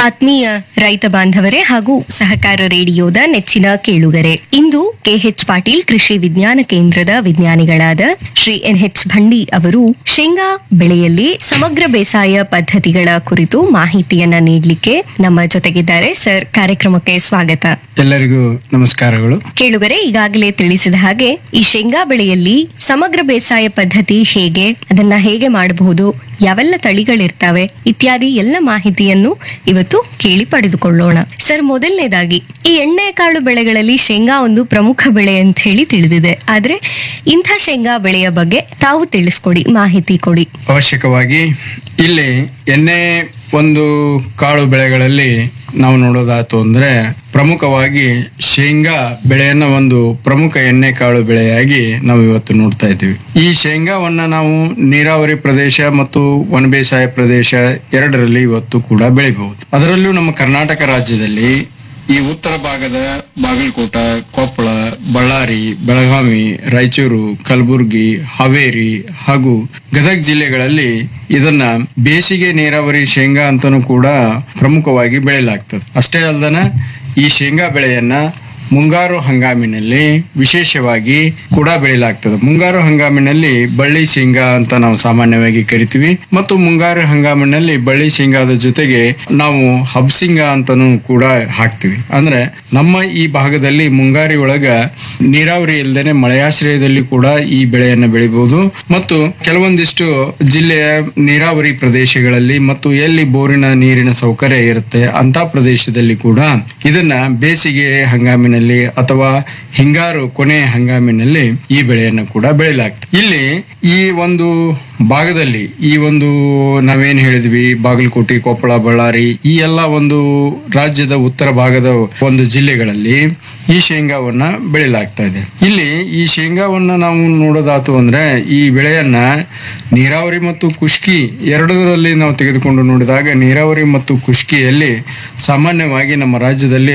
ಆತ್ಮೀಯ ರೈತ ಬಾಂಧವರೇ ಹಾಗೂ ಸಹಕಾರ ರೇಡಿಯೋದ ನೆಚ್ಚಿನ ಕೇಳುಗರೆ, ಇಂದು ಕೆಎಚ್ ಪಾಟೀಲ್ ಕೃಷಿ ವಿಜ್ಞಾನ ಕೇಂದ್ರದ ವಿಜ್ಞಾನಿಗಳಾದ ಶ್ರೀ ಎನ್ಎಚ್ ಭಂಡಿ ಅವರು ಶೇಂಗಾ ಬೆಳೆಯಲ್ಲಿ ಸಮಗ್ರ ಬೇಸಾಯ ಪದ್ಧತಿಗಳ ಕುರಿತು ಮಾಹಿತಿಯನ್ನ ನೀಡಲಿಕ್ಕೆ ನಮ್ಮ ಜೊತೆಗಿದ್ದಾರೆ. ಸರ್, ಕಾರ್ಯಕ್ರಮಕ್ಕೆ ಸ್ವಾಗತ. ಎಲ್ಲರಿಗೂ ನಮಸ್ಕಾರಗಳು. ಕೇಳುಗರೆ, ಈಗಾಗಲೇ ತಿಳಿಸಿದ ಹಾಗೆ ಈ ಶೇಂಗಾ ಬೆಳೆಯಲ್ಲಿ ಸಮಗ್ರ ಬೇಸಾಯ ಪದ್ಧತಿ ಹೇಗೆ, ಅದನ್ನ ಹೇಗೆ ಮಾಡಬಹುದು, ಯಾವೆಲ್ಲ ತಳಿಗಳಿರ್ತವೆ ಇತ್ಯಾದಿ ಎಲ್ಲ ಮಾಹಿತಿಯನ್ನು ಇವತ್ತು ಕೇಳಿ ಪಡೆದುಕೊಳ್ಳೋಣ. ಸರ್, ಮೊದಲನೇದಾಗಿ ಈ ಎಣ್ಣೆಕಾಳು ಬೆಳೆಗಳಲ್ಲಿ ಶೇಂಗಾ ಒಂದು ಪ್ರಮುಖ ಬೆಳೆ ಅಂತ ಹೇಳಿ ತಿಳಿದಿದೆ. ಆದ್ರೆ ಇಂಥ ಶೇಂಗಾ ಬೆಳೆಯ ಬಗ್ಗೆ ತಾವು ತಿಳಿಸ್ಕೊಡಿ, ಮಾಹಿತಿ ಕೊಡಿ. ಅವಶ್ಯಕವಾಗಿ ಇಲ್ಲಿ ಎಣ್ಣೆ ಒಂದು ಕಾಳು ಬೆಳೆಗಳಲ್ಲಿ ನಾವು ನೋಡೋದಾಯ್ತು ಅಂದ್ರೆ ಪ್ರಮುಖವಾಗಿ ಶೇಂಗಾ ಬೆಳೆಯನ್ನ ಒಂದು ಪ್ರಮುಖ ಎಣ್ಣೆ ಕಾಳು ಬೆಳೆಯಾಗಿ ನಾವು ಇವತ್ತು ನೋಡ್ತಾ ಇದ್ದೀವಿ. ಈ ಶೇಂಗಾವನ್ನ ನಾವು ನೀರಾವರಿ ಪ್ರದೇಶ ಮತ್ತು ವನ ಬೇಸಾಯ ಪ್ರದೇಶ ಎರಡರಲ್ಲಿ ಇವತ್ತು ಕೂಡ ಬೆಳಿಬಹುದು. ಅದರಲ್ಲೂ ನಮ್ಮ ಕರ್ನಾಟಕ ರಾಜ್ಯದಲ್ಲಿ ಈ ಉತ್ತರ ಭಾಗದ ಬಾಗಲಕೋಟ, ಕೊಪ್ಪಳ, ಬಳ್ಳಾರಿ, ಬೆಳಗಾವಿ, ರಾಯಚೂರು, ಕಲಬುರಗಿ, ಹಾವೇರಿ ಹಾಗೂ ಗದಗ ಜಿಲ್ಲೆಗಳಲ್ಲಿ ಇದನ್ನ ಬೇಸಿಗೆ ನೀರಾವರಿ ಶೇಂಗಾ ಅಂತಾನೂ ಕೂಡ ಪ್ರಮುಖವಾಗಿ ಬೆಳೆಯಲಾಗ್ತದೆ. ಅಷ್ಟೇ ಅಲ್ಲದನ ಈ ಶೇಂಗಾ ಬೆಳೆಯನ್ನ ಮುಂಗಾರು ಹಂಗಾಮಿನಲ್ಲಿ ವಿಶೇಷವಾಗಿ ಕೂಡ ಬೆಳೆಯಲಾಗ್ತದೆ. ಮುಂಗಾರು ಹಂಗಾಮಿನಲ್ಲಿ ಬಳ್ಳಿ ಶೇಂಗಾ ಅಂತ ನಾವು ಸಾಮಾನ್ಯವಾಗಿ ಕರಿತೀವಿ ಮತ್ತು ಮುಂಗಾರು ಹಂಗಾಮಿನಲ್ಲಿ ಬಳ್ಳಿ ಶೇಂಗಾದ ಜೊತೆಗೆ ನಾವು ಹಬ್ಸಿಂಗಾ ಅಂತಾನೂ ಕೂಡ ಹಾಕ್ತಿವಿ. ಅಂದ್ರೆ ನಮ್ಮ ಈ ಭಾಗದಲ್ಲಿ ಮುಂಗಾರಿ ಒಳಗ ನೀರಾವರಿ ಇಲ್ಲದೇನೆ ಮಳೆಯಾಶ್ರಯದಲ್ಲಿ ಕೂಡ ಈ ಬೆಳೆಯನ್ನ ಬೆಳಿಬಹುದು ಮತ್ತು ಕೆಲವೊಂದಿಷ್ಟು ಜಿಲ್ಲೆಯ ನೀರಾವರಿ ಪ್ರದೇಶಗಳಲ್ಲಿ ಮತ್ತು ಎಲ್ಲಿ ಬೋರಿನ ನೀರಿನ ಸೌಕರ್ಯ ಇರುತ್ತೆ ಅಂತ ಪ್ರದೇಶದಲ್ಲಿ ಕೂಡ ಇದನ್ನ ಬೇಸಿಗೆ ಹಂಗಾಮಿನಲ್ಲಿ ಅಥವಾ ಹಿಂಗಾರು ಕೊನೆಯ ಹಂಗಾಮಿನಲ್ಲಿ ಈ ಬೆಳೆಯನ್ನು ಕೂಡ ಬೆಳೆಯಲಾಗ್ತದೆ. ಇಲ್ಲಿ ಈ ಒಂದು ಭಾಗದಲ್ಲಿ ಈ ಒಂದು ನಾವೇನ್ ಹೇಳಿದ್ವಿ ಬಾಗಲಕೋಟೆ, ಕೊಪ್ಪಳ, ಬಳ್ಳಾರಿ ಈ ಎಲ್ಲ ಒಂದು ರಾಜ್ಯದ ಉತ್ತರ ಭಾಗದ ಒಂದು ಜಿಲ್ಲೆಗಳಲ್ಲಿ ಈ ಶೇಂಗಾವನ್ನ ಬೆಳೆಯಲಾಗ್ತಾ ಇದೆ. ಇಲ್ಲಿ ಈ ಶೇಂಗಾವನ್ನ ನಾವು ನೋಡೋದಾತು ಅಂದ್ರೆ ಈ ಬೆಳೆಯನ್ನ ನೀರಾವರಿ ಮತ್ತು ಖುಷ್ಕಿ ಎರಡರಲ್ಲಿ ನಾವು ತೆಗೆದುಕೊಂಡು ನೋಡಿದಾಗ ನೀರಾವರಿ ಮತ್ತು ಖುಷ್ಕಿಯಲ್ಲಿ ಸಾಮಾನ್ಯವಾಗಿ ನಮ್ಮ ರಾಜ್ಯದಲ್ಲಿ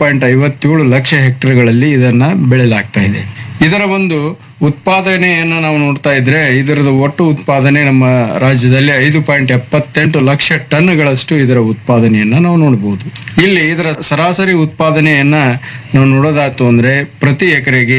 6.57 ಲಕ್ಷ ಹೆಕ್ಟೇರ್ಗಳಲ್ಲಿ ಇದನ್ನ ಬೆಳೆಯಲಾಗ್ತಾ ಇದೆ. ಇದರ ಒಂದು ಉತ್ಪಾದನೆಯನ್ನ ನಾವು ನೋಡ್ತಾ ಇದ್ರೆ ಇದರದ ಒಟ್ಟು ಉತ್ಪಾದನೆ ನಮ್ಮ ರಾಜ್ಯದಲ್ಲಿ 5.78 ಲಕ್ಷ ಟನ್ಗಳಷ್ಟು ಇದರ ಉತ್ಪಾದನೆಯನ್ನ ನಾವು ನೋಡಬಹುದು. ಇಲ್ಲಿ ಇದರ ಸರಾಸರಿ ಉತ್ಪಾದನೆಯನ್ನ ನಾವು ನೋಡೋದಾತು ಅಂದ್ರೆ ಪ್ರತಿ ಎಕರೆಗೆ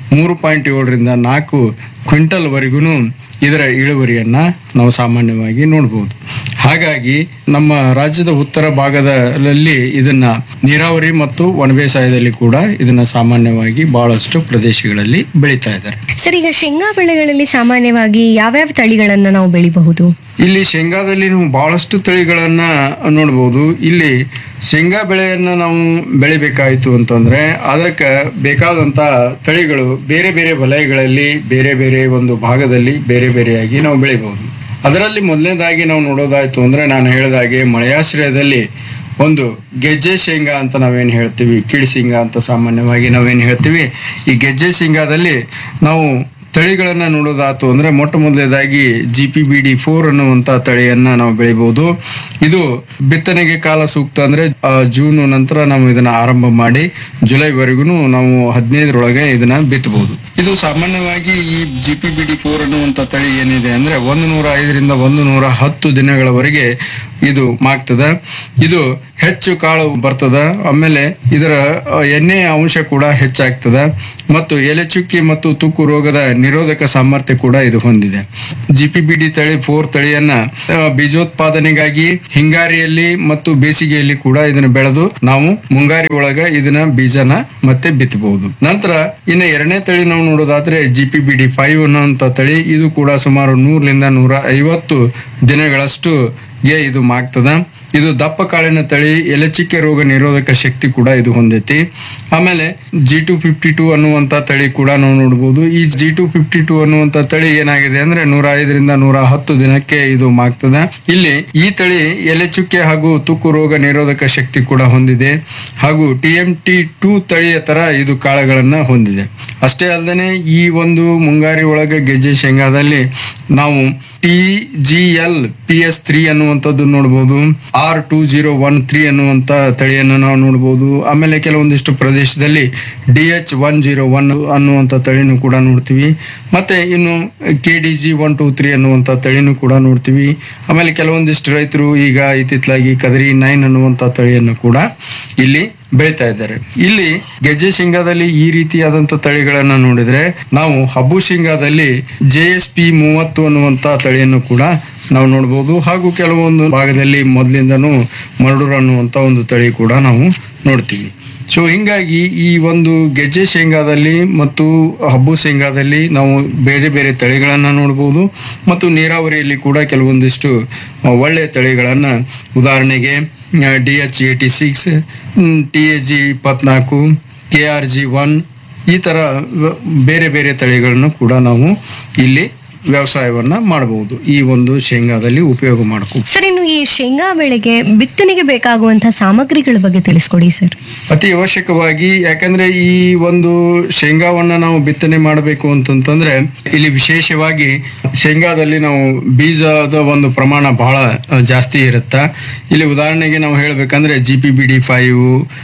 3.7 4 ಕ್ವಿಂಟಲ್ ವರೆಗೂ ಇದರ ಇಳುವರಿಯನ್ನ ನಾವು ಸಾಮಾನ್ಯವಾಗಿ ನೋಡಬಹುದು. ಹಾಗಾಗಿ ನಮ್ಮ ರಾಜ್ಯದ ಉತ್ತರ ಭಾಗದಲ್ಲಿ ಇದನ್ನ ನೀರಾವರಿ ಮತ್ತು ವನ ಬೇಸಾಯದಲ್ಲಿ ಕೂಡ ಇದನ್ನ ಸಾಮಾನ್ಯವಾಗಿ ಬಹಳಷ್ಟು ಪ್ರದೇಶಗಳಲ್ಲಿ ಬೆಳೀತಾ ಇದ್ದಾರೆ. ಸರ್, ಈಗ ಶೇಂಗಾ ಬೆಳೆಗಳಲ್ಲಿ ಸಾಮಾನ್ಯವಾಗಿ ಯಾವ್ಯಾವ ತಳಿಗಳನ್ನ ನಾವು ಬೆಳಿಬಹುದು? ಇಲ್ಲಿ ಶೇಂಗಾದಲ್ಲಿ ನಾವು ಬಹಳಷ್ಟು ತಳಿಗಳನ್ನ ನೋಡಬಹುದು. ಇಲ್ಲಿ ಶೇಂಗಾ ಬೆಳೆಯನ್ನ ನಾವು ಬೆಳಿಬೇಕಾಯ್ತು ಅಂತಂದ್ರೆ ಅದಕ್ಕೆ ಬೇಕಾದಂತ ತಳಿಗಳು ಬೇರೆ ಬೇರೆ ವಲಯಗಳಲ್ಲಿ ಬೇರೆ ಬೇರೆ ಒಂದು ಭಾಗದಲ್ಲಿ ಬೇರೆ ಬೇರೆಯಾಗಿ ನಾವು ಬೆಳಿಬಹುದು. ಅದರಲ್ಲಿ ಮೊದಲನೇದಾಗಿ ನಾವು ನೋಡೋದಾಯ್ತು ಅಂದ್ರೆ ನಾನು ಹೇಳಿದಾಗೆ ಮಳೆಯಾಶ್ರಯದಲ್ಲಿ ಒಂದು ಗೆಜ್ಜೆ ಶೇಂಗಾ ಅಂತ ನಾವೇನು ಹೇಳ್ತೀವಿ, ಕಿಡಿಶೇಂಗಾ ಅಂತ ಸಾಮಾನ್ಯವಾಗಿ ನಾವೇನು ಹೇಳ್ತೀವಿ. ಈ ಗೆಜ್ಜೆ ಶೇಂಗಾದಲ್ಲಿ ನಾವು ತಳಿಗಳನ್ನ ನೋಡೋದಾತು ಅಂದ್ರೆ ಮೊಟ್ಟ ಮೊದಲನೇದಾಗಿ GPBD4 ಅನ್ನುವಂತ ತಳಿಯನ್ನ ನಾವು ಬೆಳಿಬಹುದು. ಇದು ಬಿತ್ತನೆಗೆ ಕಾಲ ಸೂಕ್ತ ಅಂದ್ರೆ ಜೂನ್ ನಂತರ ನಾವು ಇದನ್ನ ಆರಂಭ ಮಾಡಿ ಜುಲೈವರೆಗೂ ನಾವು 15ರೊಳಗೆ ಇದನ್ನ ಬಿತ್ತಬಹುದು. ಇದು ಸಾಮಾನ್ಯವಾಗಿ ಈ GPBD4 ಅನ್ನುವಂತ ತಳಿ ಏನಿದೆ ಅಂದ್ರೆ 105ರಿಂದ 110 ದಿನಗಳವರೆಗೆ ಇದು ಮಾಗ್ತದ. ಇದು ಹೆಚ್ಚು ಕಾಳು ಬರ್ತದ. ಆಮೇಲೆ ಇದರ ಎಣ್ಣೆಯ ಅಂಶ ಕೂಡ ಹೆಚ್ಚಾಗ್ತದ ಮತ್ತು ಎಲೆ ಚುಕ್ಕಿ ಮತ್ತು ತುಕ್ಕು ರೋಗದ ನಿರೋಧಕ ಸಾಮರ್ಥ್ಯ ಕೂಡ ಇದು ಹೊಂದಿದೆ. GPBD4 ತಳಿಯನ್ನ ಬೀಜೋತ್ಪಾದನೆಗಾಗಿ ಹಿಂಗಾರಿಯಲ್ಲಿ ಮತ್ತು ಬೇಸಿಗೆಯಲ್ಲಿ ಕೂಡ ಇದನ್ನ ಬೆಳೆದು ನಾವು ಮುಂಗಾರಿ ಒಳಗ ಇದನ್ನ ಬೀಜನ ಮತ್ತೆ ಬಿತ್ತಬಹುದು. ನಂತರ ಇನ್ನು ಎರಡನೇ ತಳಿ ನಾವು ನೋಡೋದಾದ್ರೆ GPBD5 ಅನ್ನುವಂತ ತಳಿ. ಇದು ಕೂಡ ಸುಮಾರು 100ರಿಂದ 150 ದಿನಗಳಷ್ಟು ಇದು ಮಾಗ್ತದ. ಇದು ದಪ್ಪ ಕಾಳಿನ ತಳಿ, ಎಲೆಚಿಕ್ಕೆ ರೋಗ ನಿರೋಧಕ ಶಕ್ತಿ ಕೂಡ ಇದು ಹೊಂದೈತಿ. ಆಮೇಲೆ G252 ಅನ್ನುವಂತ ತಳಿ ಕೂಡ ನಾವು ನೋಡಬಹುದು. ಈ G252 ಅನ್ನುವಂತ ತಳಿ ಏನಾಗಿದೆ ಅಂದ್ರೆ 105ರಿಂದ 110 ದಿನಕ್ಕೆ ಇದು ಮಾಗ್ತದ. ಇಲ್ಲಿ ಈ ತಳಿ ಎಲೆಚುಕ್ಕೆ ಹಾಗೂ ತುಕ್ಕು ರೋಗ ನಿರೋಧಕ ಶಕ್ತಿ ಕೂಡ ಹೊಂದಿದೆ ಹಾಗೂ TMT2 ತಳಿಯ ತರ ಇದು ಕಾಳುಗಳನ್ನ ಹೊಂದಿದೆ. ಅಷ್ಟೇ ಅಲ್ಲದೆ ಈ ಒಂದು ಮುಂಗಾರಿ ಒಳಗ ಗೆಜ್ಜೆ ಶೇಂಗಾದಲ್ಲಿ ನಾವು TGL PS3 ಅನ್ನುವಂಥದ್ದು ನೋಡಬಹುದು. R2013 ಅನ್ನುವಂತ ತಳಿಯನ್ನು ನಾವು ನೋಡಬಹುದು. ಆಮೇಲೆ ಕೆಲವೊಂದಿಷ್ಟು ಪ್ರದೇಶದಲ್ಲಿ DH101 ಅನ್ನುವಂತ ತಳಿನೂ ಕೂಡ ನೋಡ್ತೀವಿ. ಮತ್ತೆ ಇನ್ನು KDG123 ಅನ್ನುವಂತ ತಳಿನೂ ಕೂಡ ನೋಡ್ತೀವಿ. ಆಮೇಲೆ ಕೆಲವೊಂದಿಷ್ಟು ರೈತರು ಈಗ ಇತ್ತಿತ್ತಲಾಗಿ ಕದರಿ 9 ಅನ್ನುವಂತ ತಳಿಯನ್ನು ಕೂಡ ಇಲ್ಲಿ ಬೆಳೀತಾ ಇದ್ದಾರೆ. ಇಲ್ಲಿ ಗೆಜ್ಜೆ ಶೇಂಗಾದಲ್ಲಿ ಈ ರೀತಿಯಾದಂತ ತಳಿಗಳನ್ನ ನೋಡಿದ್ರೆ ನಾವು ಹಬ್ಬು ಶೇಂಗಾದಲ್ಲಿ JSP 30 ಅನ್ನುವಂತ ತಳಿಯನ್ನು ಕೂಡ ನಾವು ನೋಡಬಹುದು. ಹಾಗೂ ಕೆಲವೊಂದು ಭಾಗದಲ್ಲಿ ಮೊದಲಿಂದನೂ ಮರಡೂರು ಅನ್ನುವಂತ ಒಂದು ತಳಿ ಕೂಡ ನಾವು ನೋಡ್ತೀವಿ. ಸೊ ಹಿಂಗಾಗಿ ಈ ಒಂದು ಗೆಜ್ಜೆ ಶೇಂಗಾದಲ್ಲಿ ಮತ್ತು ಹಬ್ಬು ಶೇಂಗಾದಲ್ಲಿ ನಾವು ಬೇರೆ ಬೇರೆ ತಳಿಗಳನ್ನ ನೋಡಬಹುದು. ಮತ್ತು ನೀರಾವರಿಯಲ್ಲಿ ಕೂಡ ಕೆಲವೊಂದಿಷ್ಟು ಒಳ್ಳೆಯ ತಳಿಗಳನ್ನ, ಉದಾಹರಣೆಗೆ DH86, TAG24, KRG1 ಈ ತರ ಬೇರೆ ಬೇರೆ ತಳಿಗಳನ್ನು ಕೂಡ ನಾವು ಇಲ್ಲಿ ವ್ಯವಸಾಯವನ್ನ ಮಾಡಬಹುದು. ಈ ಒಂದು ಶೇಂಗಾದಲ್ಲಿ ಉಪಯೋಗ ಮಾಡ್ಕೊ. ಸರ್, ಇನ್ನು ಈ ಶೇಂಗಾ ಬೆಳೆಗೆ ಬಿತ್ತನೆಗೆ ಬೇಕಾಗುವಂತಹ ಸಾಮಗ್ರಿಗಳ ಬಗ್ಗೆ ತಿಳಿಸ್ಕೊಡಿ ಸರ್. ಅತಿ ಅವಶ್ಯಕವಾಗಿ, ಯಾಕಂದ್ರೆ ಈ ಒಂದು ಶೇಂಗಾವನ್ನ ನಾವು ಬಿತ್ತನೆ ಮಾಡಬೇಕು ಅಂತಂತಂದ್ರೆ ಇಲ್ಲಿ ವಿಶೇಷವಾಗಿ ಶೇಂಗಾದಲ್ಲಿ ನಾವು ಬೀಜದ ಒಂದು ಪ್ರಮಾಣ ಬಹಳ ಜಾಸ್ತಿ ಇರುತ್ತ. ಇಲ್ಲಿ ಉದಾಹರಣೆಗೆ ನಾವು ಹೇಳ್ಬೇಕಂದ್ರೆ GPBD5,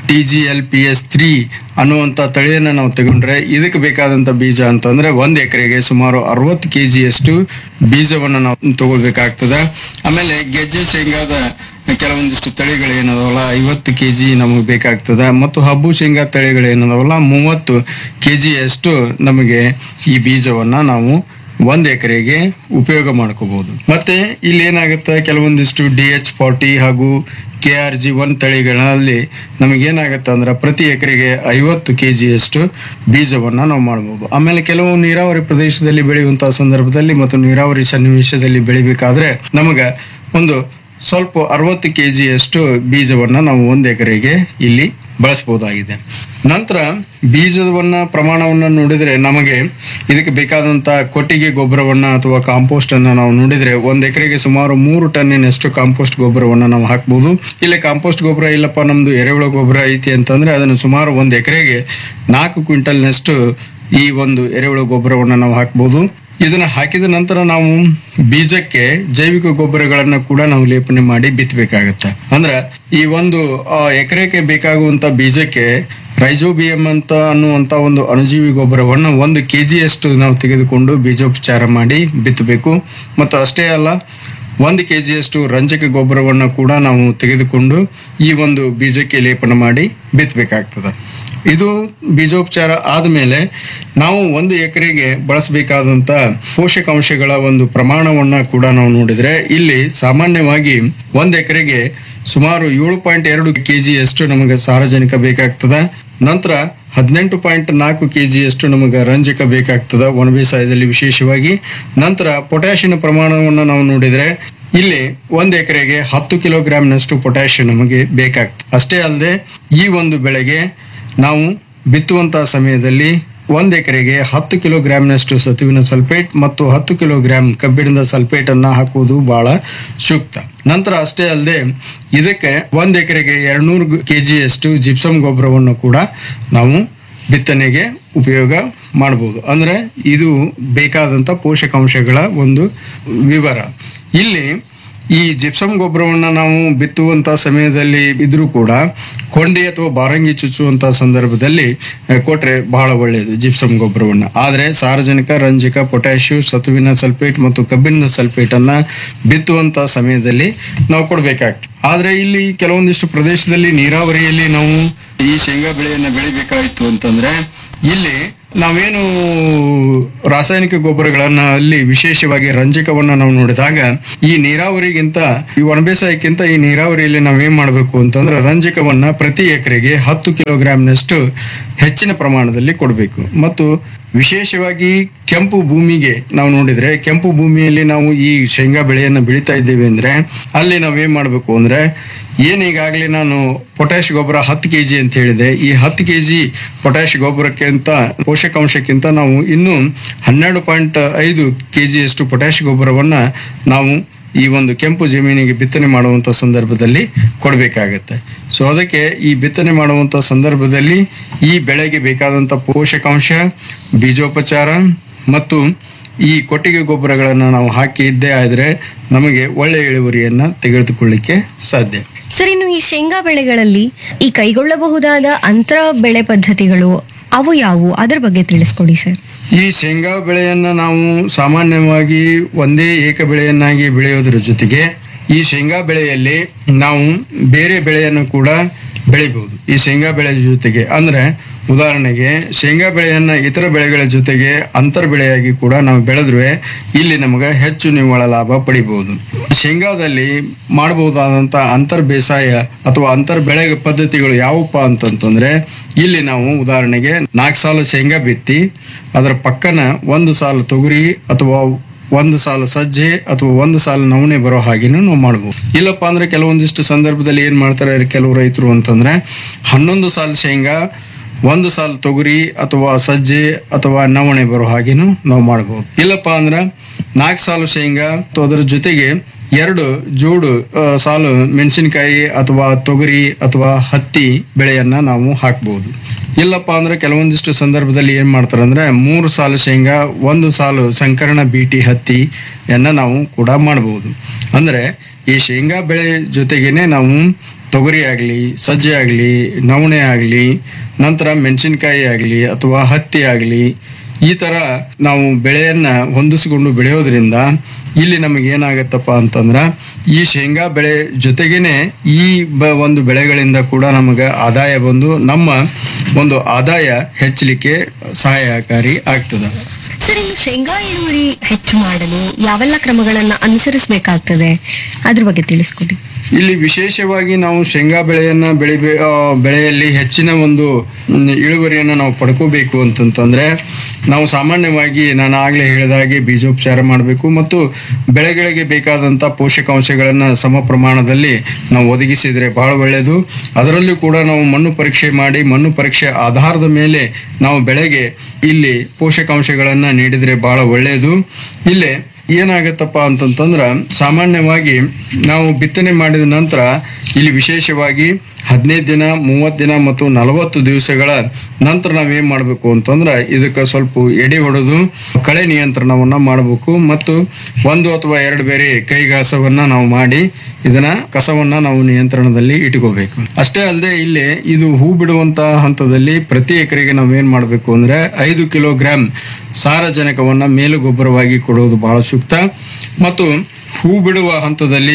TGLPS3 ಅನ್ನುವಂತ ತಳಿಯನ್ನ ನಾವು ತಗೊಂಡ್ರೆ ಇದಕ್ಕೆ ಬೇಕಾದಂತ ಬೀಜ ಅಂತಂದ್ರೆ 1 ಎಕರೆಗೆ ಸುಮಾರು 60 kg ಬೀಜವನ್ನ ನಾವು ತಗೊಳ್ಬೇಕಾಗ್ತದ. ಆಮೇಲೆ ಗೆಜ್ಜೆ ಶೇಂಗಾದ ಕೆಲವೊಂದಿಷ್ಟು ತಳಿಗಳೇನದವಲ್ಲ 50 kg ನಮಗೆ ಬೇಕಾಗ್ತದ. ಮತ್ತು ಹಬ್ಬು ಶೇಂಗಾ ತಳಿಗಳೇನದವಲ್ಲ 30 kg ನಮಗೆ ಈ ಬೀಜವನ್ನ ನಾವು 1 ಎಕರೆಗೆ ಉಪಯೋಗ ಮಾಡ್ಕೋಬಹುದು. ಮತ್ತೆ ಇಲ್ಲಿ ಏನಾಗುತ್ತೆ, ಕೆಲವೊಂದಿಷ್ಟು DH40 ಹಾಗೂ KRG1 ತಳಿಗಳಲ್ಲಿ ನಮಗೇನಾಗತ್ತೆ ಅಂದ್ರೆ ಪ್ರತಿ ಎಕರೆಗೆ 50 kg ಬೀಜವನ್ನ ನಾವು ಮಾಡಬಹುದು. ಆಮೇಲೆ ಕೆಲವು ನೀರಾವರಿ ಪ್ರದೇಶದಲ್ಲಿ ಬೆಳೆಯುವಂತಹ ಸಂದರ್ಭದಲ್ಲಿ ಮತ್ತು ನೀರಾವರಿ ಸನ್ನಿವೇಶದಲ್ಲಿ ಬೆಳಿಬೇಕಾದ್ರೆ ನಮಗ ಒಂದು ಸ್ವಲ್ಪ 60 kg ಬೀಜವನ್ನ ನಾವು 1 ಎಕರೆಗೆ ಇಲ್ಲಿ ಬಳಸಬಹುದಾಗಿದೆ. ನಂತರ ಬೀಜವನ್ನ ಪ್ರಮಾಣವನ್ನ ನೋಡಿದ್ರೆ ನಮಗೆ ಇದಕ್ಕೆ ಬೇಕಾದಂತ ಕೊಟ್ಟಿಗೆ ಗೊಬ್ಬರವನ್ನ ಅಥವಾ ಕಾಂಪೋಸ್ಟ್ ಅನ್ನ ನಾವು ನೋಡಿದ್ರೆ 1 ಎಕರೆಗೆ ಸುಮಾರು 3 ಟನ್ನಿನಷ್ಟು ಕಾಂಪೋಸ್ಟ್ ಗೊಬ್ಬರವನ್ನ ನಾವು ಹಾಕಬಹುದು. ಇಲ್ಲಿ ಕಾಂಪೋಸ್ಟ್ ಗೊಬ್ಬರ ಇಲ್ಲಪ್ಪ ನಮ್ದು ಎರೆಹುಳ ಗೊಬ್ಬರ ಐತಿ ಅಂತಂದ್ರೆ ಅದನ್ನು ಸುಮಾರು 1 ಎಕರೆಗೆ 4 ಕ್ವಿಂಟಲ್ನಷ್ಟು ಈ ಒಂದು ಎರೆಹುಳ ಗೊಬ್ಬರವನ್ನ ನಾವು ಹಾಕಬಹುದು. ಇದನ್ನ ಹಾಕಿದ ನಂತರ ನಾವು ಬೀಜಕ್ಕೆ ಜೈವಿಕ ಗೊಬ್ಬರಗಳನ್ನ ಕೂಡ ನಾವು ಲೇಪನೆ ಮಾಡಿ ಬಿತ್ತಬೇಕಾಗತ್ತೆ. ಅಂದ್ರೆ ಈ ಒಂದು ಎಕರೆಗೆ ಬೇಕಾಗುವಂತ ಬೀಜಕ್ಕೆ ರೈಜೋಬಿಯಂ ಅಂತ ಅನ್ನುವಂತ ಒಂದು ಅಣುಜೀವಿ ಗೊಬ್ಬರವನ್ನು 1 kg ನಾವು ತೆಗೆದುಕೊಂಡು ಬೀಜೋಪಚಾರ ಮಾಡಿ ಬಿತ್ತಬೇಕು. ಮತ್ತು ಅಷ್ಟೇ ಅಲ್ಲ, 1 kg ರಂಜಕ ಗೊಬ್ಬರವನ್ನು ಕೂಡ ನಾವು ತೆಗೆದುಕೊಂಡು ಈ ಒಂದು ಬೀಜಕ್ಕೆ ಲೇಪನ ಮಾಡಿ ಬಿತ್ತಬೇಕಾಗ್ತದೆ. ಇದು ಬೀಜೋಪಚಾರ ಆದ್ಮೇಲೆ ನಾವು 1 ಎಕರೆಗೆ ಬಳಸಬೇಕಾದಂತ ಪೋಷಕಾಂಶಗಳ ಒಂದು ಪ್ರಮಾಣವನ್ನ ಕೂಡ ನಾವು ನೋಡಿದ್ರೆ ಇಲ್ಲಿ ಸಾಮಾನ್ಯವಾಗಿ 1 ಎಕರೆಗೆ ಸುಮಾರು 7.2 kg ನಮಗೆ ಸಾರಜನಕ ಬೇಕಾಗ್ತದ. ನಂತರ 18.4 kg ನಮಗೆ ರಂಜಕ ಬೇಕಾಗ್ತದ ಒಣ ಬೇಸಾಯದಲ್ಲಿ ವಿಶೇಷವಾಗಿ. ನಂತರ ಪೊಟ್ಯಾಷಿಯಂ ಪ್ರಮಾಣವನ್ನು ನಾವು ನೋಡಿದ್ರೆ ಇಲ್ಲಿ 1 ಎಕರೆಗೆ 10 ಕಿಲೋಗ್ರಾಂನಷ್ಟು ಪೊಟ್ಯಾಷಿಯಂ ನಮಗೆ ಬೇಕಾಗ್ತದೆ. ಅಷ್ಟೇ ಅಲ್ಲದೆ ಈ ಒಂದು ಬೆಳೆಗೆ ನಾವು ಬಿತ್ತುವಂತಹ ಸಮಯದಲ್ಲಿ 1 ಎಕರೆಗೆ 10 ಕಿಲೋಗ್ರಾಂನಷ್ಟು ಸತುವಿನ ಸಲ್ಫೇಟ್ ಮತ್ತು 10 ಕಿಲೋಗ್ರಾಂ ಕಬ್ಬಿಣದ ಸಲ್ಫೇಟ್ ಅನ್ನ ಹಾಕುವುದು ಬಹಳ ಸೂಕ್ತ. ನಂತರ ಅಷ್ಟೇ ಅಲ್ಲದೆ ಇದಕ್ಕೆ 1 ಎಕರೆಗೆ 200 kg ಜಿಪ್ಸಮ್ ಗೊಬ್ಬರವನ್ನು ಕೂಡ ನಾವು ಬಿತ್ತನೆಗೆ ಉಪಯೋಗ ಮಾಡಬಹುದು. ಅಂದ್ರೆ ಇದು ಬೇಕಾದಂತ ಪೋಷಕಾಂಶಗಳ ಒಂದು ವಿವರ. ಇಲ್ಲಿ ಈ ಜಿಪ್ಸಮ್ ಗೊಬ್ಬರವನ್ನ ನಾವು ಬಿತ್ತುವಂತ ಸಮಯದಲ್ಲಿ ಇದ್ರೂ ಕೂಡ ಕೊಂಡಿ ಅಥವಾ ಬಾರಂಗಿ ಚುಚ್ಚುವಂತ ಸಂದರ್ಭದಲ್ಲಿ ಕೊಟ್ರೆ ಬಹಳ ಒಳ್ಳೆಯದು ಜಿಪ್ಸಮ್ ಗೊಬ್ಬರವನ್ನ. ಆದ್ರೆ ಸಾರಜನಕ, ರಂಜಕ, ಪೊಟ್ಯಾಷಿಯಂ, ಸತುವಿನ ಸಲ್ಫೇಟ್ ಮತ್ತು ಕಬ್ಬಿಣದ ಸಲ್ಫೇಟ್ ಅನ್ನ ಬಿತ್ತುವಂತ ಸಮಯದಲ್ಲಿ ನಾವು ಕೊಡ್ಬೇಕಾಗ್ತದೆ. ಆದ್ರೆ ಇಲ್ಲಿ ಕೆಲವೊಂದಿಷ್ಟು ಪ್ರದೇಶದಲ್ಲಿ ನೀರಾವರಿಯಲ್ಲಿ ನಾವು ಈ ಶೇಂಗಾ ಬೆಳೆಯನ್ನ ಬೆಳಿಬೇಕಾಯ್ತು ಅಂತಂದ್ರೆ ಇಲ್ಲಿ ನಾವೇನು ರಾಸಾಯನಿಕ ಗೊಬ್ಬರಗಳನ್ನ ಅಲ್ಲಿ ವಿಶೇಷವಾಗಿ ರಂಜಕವನ್ನ ನಾವು ನೋಡಿದಾಗ ಈ ನೀರಾವರಿಗಿಂತ ಈ ಒಣಬೇಸಾಯಕ್ಕಿಂತ ಈ ನೀರಾವರಿಯಲ್ಲಿ ನಾವೇನ್ ಮಾಡಬೇಕು ಅಂತಂದ್ರೆ ರಂಜಕವನ್ನ ಪ್ರತಿ ಎಕರೆಗೆ 10 ಕಿಲೋಗ್ರಾಂನಷ್ಟು ಹೆಚ್ಚಿನ ಪ್ರಮಾಣದಲ್ಲಿ ಕೊಡಬೇಕು. ಮತ್ತು ವಿಶೇಷವಾಗಿ ಕೆಂಪು ಭೂಮಿಗೆ ನಾವು ನೋಡಿದ್ರೆ ಕೆಂಪು ಭೂಮಿಯಲ್ಲಿ ನಾವು ಈ ಶೇಂಗಾ ಬೆಳೆಯನ್ನ ಬೆಳೀತಾ ಇದ್ದೇವೆ ಅಂದ್ರೆ ಅಲ್ಲಿ ನಾವೇನ್ ಮಾಡಬೇಕು ಅಂದ್ರೆ ಈಗಾಗಲೇ ನಾನು ಪೊಟ್ಯಾಶ್ ಗೊಬ್ಬರ 10 kg ಅಂತ ಹೇಳಿದೆ. ಈ 10 kg ಪೊಟ್ಯಾಶ್ ಗೊಬ್ಬರಕ್ಕಿಂತ ಪೋಷಕಾಂಶಕ್ಕಿಂತ ನಾವು ಇನ್ನು 12.5 kg ಪೊಟ್ಯಾಶ್ ಗೊಬ್ಬರವನ್ನ ನಾವು ಈ ಒಂದು ಕೆಂಪು ಜಮೀನಿಗೆ ಬಿತ್ತನೆ ಮಾಡುವಂತ ಸಂದರ್ಭದಲ್ಲಿ ಕೊಡಬೇಕಾಗತ್ತೆ. ಸೊ ಅದಕ್ಕೆ ಈ ಬಿತ್ತನೆ ಮಾಡುವಂತ ಸಂದರ್ಭದಲ್ಲಿ ಈ ಬೆಳೆಗೆ ಬೇಕಾದಂತ ಪೋಷಕಾಂಶ, ಬೀಜೋಪಚಾರ ಮತ್ತು ಈ ಕೊಟ್ಟಿಗೆ ಗೊಬ್ಬರಗಳನ್ನು ನಾವು ಹಾಕಿ ಇದ್ದೇ ಆದ್ರೆ ನಮಗೆ ಒಳ್ಳೆ ಇಳುವರಿಯನ್ನ ತೆಗೆದುಕೊಳ್ಳಿಕ್ಕೆ ಸಾಧ್ಯ. ಸರ್, ಇನ್ನು ಈ ಶೇಂಗಾ ಬೆಳೆಗಳಲ್ಲಿ ಈ ಕೈಗೊಳ್ಳಬಹುದಾದ ಅಂತರ ಬೆಳೆ ಪದ್ಧತಿಗಳು ಅವು ಯಾವುವು, ಅದರ ಬಗ್ಗೆ ತಿಳಿಸ್ಕೊಡಿ ಸರ್. ಈ ಶೇಂಗಾ ಬೆಳೆಯನ್ನ ನಾವು ಸಾಮಾನ್ಯವಾಗಿ ಒಂದೇ ಏಕ ಬೆಳೆಯನ್ನಾಗಿ ಬೆಳೆಯೋದ್ರ ಜೊತೆಗೆ ಈ ಶೇಂಗಾ ಬೆಳೆಯಲ್ಲಿ ನಾವು ಬೇರೆ ಬೆಳೆಯನ್ನು ಕೂಡ ಬೆಳಿಬಹುದು. ಈ ಶೇಂಗಾ ಬೆಳೆ ಜೊತೆಗೆ ಅಂದ್ರೆ ಉದಾಹರಣೆಗೆ ಶೇಂಗಾ ಬೆಳೆಯನ್ನ ಇತರ ಬೆಳೆಗಳ ಜೊತೆಗೆ ಅಂತರ್ ಬೆಳೆಯಾಗಿ ಕೂಡ ನಾವು ಬೆಳೆದ್ರೆ ಇಲ್ಲಿ ನಮಗೆ ಹೆಚ್ಚು ನಿವ್ವಳ ಲಾಭ ಪಡಿಬಹುದು. ಶೇಂಗಾದಲ್ಲಿ ಮಾಡಬಹುದಾದಂತ ಅಂತರ್ ಬೇಸಾಯ ಅಥವಾ ಅಂತರ್ ಬೆಳೆ ಪದ್ಧತಿಗಳು ಯಾವಪ್ಪ ಅಂತಂತಂದ್ರೆ ಇಲ್ಲಿ ನಾವು ಉದಾಹರಣೆಗೆ 4 ಸಾಲು ಶೇಂಗಾ ಬಿತ್ತಿ ಅದರ ಪಕ್ಕನ 1 ಸಾಲು ತೊಗರಿ ಅಥವಾ 1 ಸಾಲು ಸಜ್ಜೆ ಅಥವಾ 1 ಸಾಲು ನವಣೆ ಬರೋ ಹಾಗೇನು ನಾವು ಮಾಡಬಹುದು. ಇಲ್ಲಪ್ಪ ಅಂದ್ರೆ ಕೆಲವೊಂದಿಷ್ಟು ಸಂದರ್ಭದಲ್ಲಿ ಏನ್ ಮಾಡ್ತಾರೆ ಕೆಲವು ರೈತರು ಅಂತಂದ್ರೆ 11 ಸಾಲು ಶೇಂಗಾ 1 ಸಾಲು ತೊಗರಿ ಅಥವಾ ಸಜ್ಜೆ ಅಥವಾ ನವಣೆ ಬರೋ ಹಾಗೇನು ನಾವು ಮಾಡಬಹುದು. ಇಲ್ಲಪ್ಪ ಅಂದ್ರ 4 ಸಾಲು ಶೇಂಗಾ ಅದರ ಜೊತೆಗೆ 2 ಜೋಡು ಸಾಲು ಮೆಣಸಿನಕಾಯಿ ಅಥವಾ ತೊಗರಿ ಅಥವಾ ಹತ್ತಿ ಬೆಳೆಯನ್ನ ನಾವು ಹಾಕಬಹುದು. ಇಲ್ಲಪ್ಪ ಅಂದ್ರೆ ಕೆಲವೊಂದಿಷ್ಟು ಸಂದರ್ಭದಲ್ಲಿ ಏನ್ ಮಾಡ್ತಾರೆ ಅಂದ್ರೆ 3 ಸಾಲು ಶೇಂಗಾ 1 ಸಾಲು ಸಂಕರಣ ಬೀಟಿ ಹತ್ತಿಯನ್ನ ನಾವು ಕೂಡ ಮಾಡಬಹುದು. ಅಂದ್ರೆ ಈ ಶೇಂಗಾ ಬೆಳೆ ಜೊತೆಗೇನೆ ನಾವು ತೊಗರಿ ಆಗಲಿ, ಸಜ್ಜೆ ಆಗಲಿ, ನವಣೆ ಆಗಲಿ, ನಂತರ ಮೆಣಸಿನಕಾಯಿ ಆಗಲಿ ಅಥವಾ ಹತ್ತಿ ಆಗಲಿ ಈ ತರ ನಾವು ಬೆಳೆಯನ್ನ ಹೊಂದಿಸಿಕೊಂಡು ಬೆಳೆಯೋದ್ರಿಂದ ಇಲ್ಲಿ ನಮಗೆ ಏನಾಗತ್ತಪ್ಪ ಅಂತಂದ್ರ ಈ ಶೇಂಗಾ ಬೆಳೆ ಜೊತೆಗೇನೆ ಈ ಒಂದು ಬೆಳೆಗಳಿಂದ ಕೂಡ ನಮಗೆ ಆದಾಯ ಬಂದು ನಮ್ಮ ಒಂದು ಆದಾಯ ಹೆಚ್ಚಲಿಕ್ಕೆ ಸಹಾಯಕಾರಿ ಆಗ್ತದೆ. ಸರ್, ಇನ್ನು ಶೇಂಗಾ ಇಳುವರಿ ಹೆಚ್ಚು ಮಾಡಲು ಯಾವೆಲ್ಲ ಕ್ರಮಗಳನ್ನ ಅನುಸರಿಸಬೇಕಾಗ್ತದೆ, ಅದ್ರ ಬಗ್ಗೆ ತಿಳಿಸ್ಕೊಡಿ. ಇಲ್ಲಿ ವಿಶೇಷವಾಗಿ ನಾವು ಶೇಂಗಾ ಬೆಳೆಯನ್ನ ಬೆಳೆಯಲ್ಲಿ ಹೆಚ್ಚಿನ ಒಂದು ಇಳುವರಿಯನ್ನ ನಾವು ಪಡ್ಕೋಬೇಕು ಅಂತಂತಂದ್ರೆ ನಾವು ಸಾಮಾನ್ಯವಾಗಿ ನಾನು ಆಗ್ಲೇ ಹೇಳಿದ ಹಾಗೆ ಬೀಜೋಪಚಾರ ಮಾಡಬೇಕು ಮತ್ತು ಬೆಳೆಗಳಿಗೆ ಬೇಕಾದಂತ ಪೋಷಕಾಂಶಗಳನ್ನ ಸಮ ಪ್ರಮಾಣದಲ್ಲಿ ನಾವು ಒದಗಿಸಿದ್ರೆ ಬಹಳ ಒಳ್ಳೆಯದು. ಅದರಲ್ಲೂ ಕೂಡ ನಾವು ಮಣ್ಣು ಪರೀಕ್ಷೆ ಮಾಡಿ ಮಣ್ಣು ಪರೀಕ್ಷೆ ಆಧಾರದ ಮೇಲೆ ನಾವು ಬೆಳೆಗೆ ಇಲ್ಲಿ ಪೋಷಕಾಂಶಗಳನ್ನ ನೀಡಿದ್ರೆ ಬಹಳ ಒಳ್ಳೆಯದು. ಇಲ್ಲೇ ಏನಾಗತ್ತಪ್ಪ ಅಂತಂತಂದ್ರ ಸಾಮಾನ್ಯವಾಗಿ ನಾವು ಬಿತ್ತನೆ ಮಾಡಿದ ನಂತರ ಇಲ್ಲಿ ವಿಶೇಷವಾಗಿ 15 ದಿನ 30 ದಿನ ಮತ್ತು 40 ದಿವಸಗಳ ನಂತರ ನಾವೇನ್ ಮಾಡಬೇಕು ಅಂತಂದ್ರ ಇದಕ್ಕೆ ಸ್ವಲ್ಪ ಎಡೆ ಹೊಡೆದು ಕಳೆ ನಿಯಂತ್ರಣವನ್ನ ಮಾಡಬೇಕು ಮತ್ತು 1 ಅಥವಾ 2 ಬೇರೆ ಕೈಗಾಸವನ್ನ ನಾವು ಮಾಡಿ ಇದನ್ನ ಕಸವನ್ನ ನಾವು ನಿಯಂತ್ರಣದಲ್ಲಿ ಇಟ್ಕೋಬೇಕು. ಅಷ್ಟೇ ಅಲ್ಲದೆ ಇಲ್ಲಿ ಇದು ಹೂ ಬಿಡುವಂತ ಹಂತದಲ್ಲಿ ಪ್ರತಿ ಎಕರೆಗೆ ನಾವೇನ್ ಮಾಡಬೇಕು ಅಂದ್ರೆ 5 ಕಿಲೋಗ್ರಾಂ ಸಾರಜನಕವನ್ನ ಮೇಲು ಗೊಬ್ಬರವಾಗಿ ಕೊಡುವುದು ಬಹಳ ಸೂಕ್ತ ಮತ್ತು ಹೂ ಬಿಡುವ ಹಂತದಲ್ಲಿ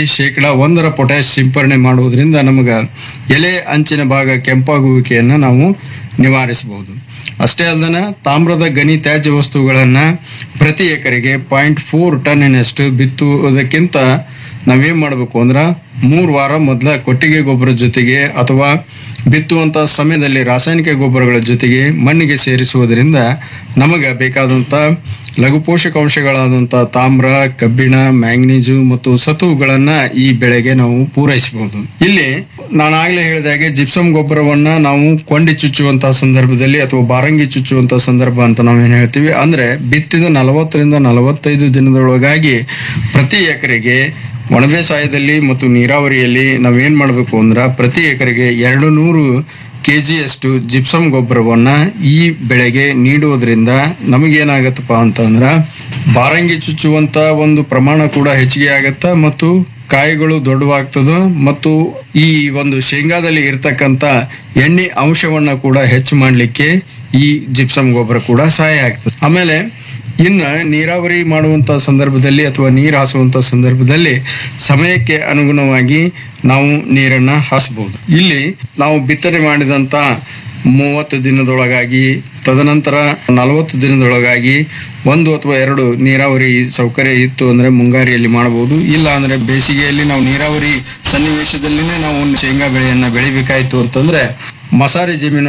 1% ಪೊಟ್ಯಾಶ್ ಸಿಂಪರಣೆ ಮಾಡುವುದರಿಂದ ನಮಗ ಎಲೆ ಅಂಚಿನ ಭಾಗ ಕೆಂಪಾಗುವಿಕೆಯನ್ನ ನಾವು ನಿವಾರಿಸಬಹುದು. ಅಷ್ಟೇ ಅಲ್ಲದೆ ತಾಮ್ರದ ಗಣಿ ತ್ಯಾಜ್ಯ ವಸ್ತುಗಳನ್ನ ಪ್ರತಿ ಎಕರೆಗೆ 0.4 ಟನ್ನಿನಷ್ಟು ಬಿತ್ತುವುದಕ್ಕಿಂತ ನಾವೇನ್ ಮಾಡಬೇಕು ಅಂದ್ರ 3 ವಾರ ಮೊದಲ ಕೊಟ್ಟಿಗೆ ಗೊಬ್ಬರ ಜೊತೆಗೆ ಅಥವಾ ಬಿತ್ತುವಂತ ಸಮಯದಲ್ಲಿ ರಾಸಾಯನಿಕ ಗೊಬ್ಬರಗಳ ಜೊತೆಗೆ ಮಣ್ಣಿಗೆ ಸೇರಿಸುವುದರಿಂದ ನಮಗೆ ಬೇಕಾದಂತ ಲಘು ಪೋಷಕಾಂಶಗಳಾದಂತ ತಾಮ್ರ, ಕಬ್ಬಿಣ, ಮ್ಯಾಂಗನೀಸು ಮತ್ತು ಸತುವುಗಳನ್ನ ಈ ಬೆಳೆಗೆ ನಾವು ಪೂರೈಸಬಹುದು. ಇಲ್ಲಿ ನಾನು ಆಗ್ಲೇ ಹೇಳಿದಾಗೆ ಜಿಪ್ಸಮ್ ಗೊಬ್ಬರವನ್ನ ನಾವು ಕೊಂಡಿ ಚುಚ್ಚುವಂತಹ ಸಂದರ್ಭದಲ್ಲಿ ಅಥವಾ ಬಾರಂಗಿ ಚುಚ್ಚುವಂತಹ ಸಂದರ್ಭ ಅಂತ ನಾವೇನ್ ಹೇಳ್ತೀವಿ ಅಂದ್ರೆ ಬಿತ್ತಿದ 40 ರಿಂದ 45 ದಿನದೊಳಗಾಗಿ ಪ್ರತಿ ಎಕರೆಗೆ ಒಣಬೇಸಾಯದಲ್ಲಿ ಮತ್ತು ನೀರಾವರಿಯಲ್ಲಿ ನಾವೇನ್ ಮಾಡಬೇಕು ಅಂದ್ರ ಪ್ರತಿ ಎಕರೆಗೆ 200 kgಯಷ್ಟು ಜಿಪ್ಸಮ್ ಗೊಬ್ಬರವನ್ನ ಈ ಬೆಳೆಗೆ ನೀಡುವುದರಿಂದ ನಮಗೇನಾಗತ್ತಪ್ಪ ಅಂತಂದ್ರ ಬಾರಂಗಿ ಚುಚ್ಚುವಂತ ಒಂದು ಪ್ರಮಾಣ ಕೂಡ ಹೆಚ್ಚಿಗೆ ಆಗತ್ತ ಮತ್ತು ಕಾಯಿಗಳು ದೊಡ್ಡವಾಗ್ತದ ಮತ್ತು ಈ ಒಂದು ಶೇಂಗಾದಲ್ಲಿ ಇರ್ತಕ್ಕಂತ ಎಣ್ಣೆ ಅಂಶವನ್ನ ಕೂಡ ಹೆಚ್ಚು ಮಾಡ್ಲಿಕ್ಕೆ ಈ ಜಿಪ್ಸಮ್ ಗೊಬ್ಬರ ಕೂಡ ಸಹಾಯ ಆಗ್ತದೆ. ಆಮೇಲೆ ಇನ್ನು ನೀರಾವರಿ ಮಾಡುವಂತ ಸಂದರ್ಭದಲ್ಲಿ ಅಥವಾ ನೀರು ಹಾಸುವಂತ ಸಂದರ್ಭದಲ್ಲಿ ಸಮಯಕ್ಕೆ ಅನುಗುಣವಾಗಿ ನಾವು ನೀರನ್ನ ಹಾಸಬಹುದು. ಇಲ್ಲಿ ನಾವು ಬಿತ್ತನೆ ಮಾಡಿದಂತ 30 ದಿನದೊಳಗಾಗಿ ತದನಂತರ 40 ದಿನದೊಳಗಾಗಿ 1 ಅಥವಾ 2 ನೀರಾವರಿ ಸೌಕರ್ಯ ಇತ್ತು ಅಂದ್ರೆ ಮುಂಗಾರಿಯಲ್ಲಿ ಮಾಡಬಹುದು. ಇಲ್ಲ ಅಂದ್ರೆ ಬೇಸಿಗೆಯಲ್ಲಿ ನಾವು ನೀರಾವರಿ ಸನ್ನಿವೇಶದಲ್ಲಿನೇ ನಾವು ಶೇಂಗಾ ಬೆಳೆಯನ್ನ ಬೆಳಿಬೇಕಾಯ್ತು ಅಂತಂದ್ರೆ ಮಸಾರಿ ಜಮೀನು